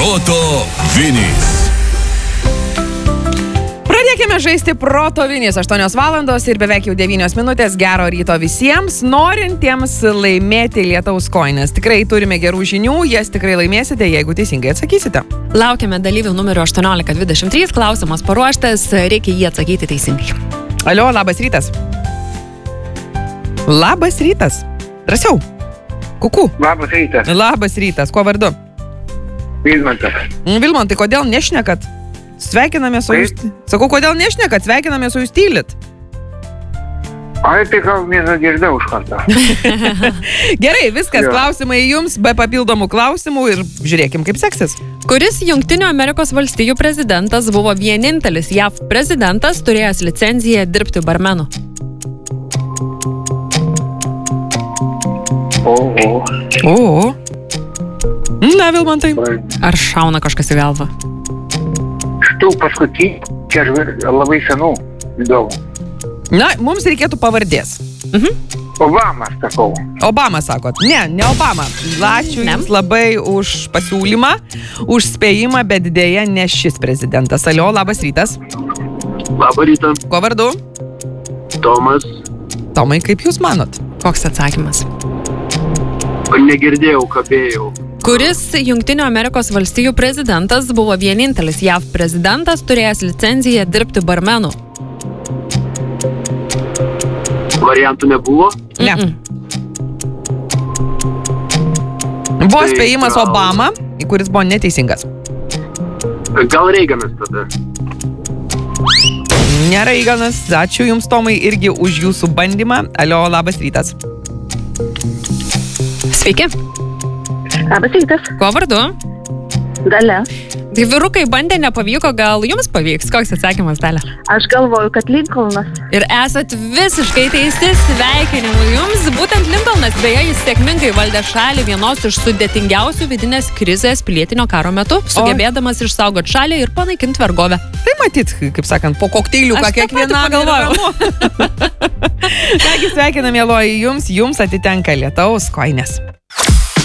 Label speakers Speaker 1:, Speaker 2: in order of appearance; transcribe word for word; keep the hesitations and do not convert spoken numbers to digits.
Speaker 1: Proto Vinys.
Speaker 2: Pradėkime žaisti Proto Vinys. aštuonios valandos ir beveik jau devynios minutės. Gero ryto visiems, norintiems laimėti lietaus kojines. Tikrai turime gerų žinių, jas tikrai laimėsite, jeigu teisingai atsakysite.
Speaker 3: Laukiame dalyvių numeriu aštuoniolika dvidešimt trys, klausimas paruoštas, reikia jį atsakyti teisingai.
Speaker 2: Alio, labas rytas. Labas rytas. Drąsiau. Kuku.
Speaker 4: Labas rytas.
Speaker 2: Labas rytas. Kuo vardu?
Speaker 4: Vilmantas.
Speaker 2: Vilmantai, kodėl nešnekat? Sveikiname su jūs. Sakau, kodėl nešnekat? Sveikiname su jūs tylit.
Speaker 4: Ai, tai gal nezagirdau už kartą.
Speaker 2: Gerai, viskas,
Speaker 4: Jo.
Speaker 2: klausimai jums, be papildomų klausimų ir žiūrėkim, kaip seksis.
Speaker 3: Kuris Jungtinių Amerikos valstijų prezidentas buvo vienintelis J A V prezidentas, turėjęs licenciją dirbti barmenu?
Speaker 4: O, o.
Speaker 2: O. Na, Vilmantai.
Speaker 3: Ar šauna kažkas į galvą?
Speaker 4: Šitų paskutinį, čia aš vir- labai senų, įdomu.
Speaker 2: Na, mums reikėtų pavardės.
Speaker 4: Obama, sakau.
Speaker 2: Obama, sakot. Ne, ne Obama. Ačiū
Speaker 3: Ne.
Speaker 2: jums labai už pasiūlymą, už spėjimą, bet dėja ne šis prezidentas. Alio, labas rytas.
Speaker 5: Labą rytą,
Speaker 2: Kuo vardu?
Speaker 5: Tomas.
Speaker 2: Tomai, kaip jūs manot?
Speaker 3: Koks atsakymas?
Speaker 5: Negirdėjau, kabėjau.
Speaker 3: Kuris Jungtinių Amerikos valstijų prezidentas buvo vienintelis J A V prezidentas, turėjęs licenciją dirbti barmenu?
Speaker 5: Variantų nebuvo?
Speaker 2: Ne.
Speaker 3: Mm-mm.
Speaker 2: Buvo
Speaker 5: Tai
Speaker 2: spėjimas
Speaker 5: gal-
Speaker 2: Obama, kuris buvo neteisingas.
Speaker 5: Gal Reiganas tada?
Speaker 2: Nėra Reiganas. Ačiū jums, Tomai, irgi už jūsų bandymą. Alio, labas rytas.
Speaker 3: Sveiki.
Speaker 6: Labas rytas,
Speaker 3: Kuo vardu?
Speaker 6: Dalia.
Speaker 3: Tai vyrukai bandė, nepavyko, gal jums pavyks? Koks atsakymas, Dalia?
Speaker 6: Aš galvoju, kad Lincolnas.
Speaker 3: Ir esat visiškai teisi, sveikinimų jums. Būtent Lincolnas, beje, jis sėkmingai valdė šalį vienos iš sudėtingiausių vidinės krizės pilietinio karo metu, sugebėdamas išsaugoti šalį ir panaikinti vergovę.
Speaker 2: Tai matyt, kaip sakant, po kokteiliuką
Speaker 3: Aš tą patį
Speaker 2: kiekvienam
Speaker 3: pagalvojau.
Speaker 2: Kągi sveikinam, mieloji, jums, jums atitenka lietaus kojines.